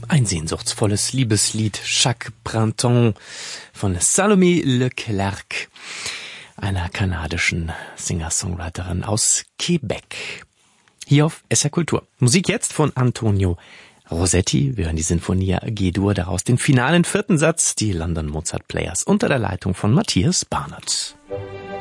Ein sehnsuchtsvolles Liebeslied, Chaque Printemps von Salomé Leclerc, einer kanadischen Singer-Songwriterin aus Quebec. Hier auf SR Kultur. Musik jetzt von Antonio Rossetti. Wir hören die Sinfonia G-Dur, daraus den finalen vierten Satz, die London Mozart Players unter der Leitung von Matthias Barnett.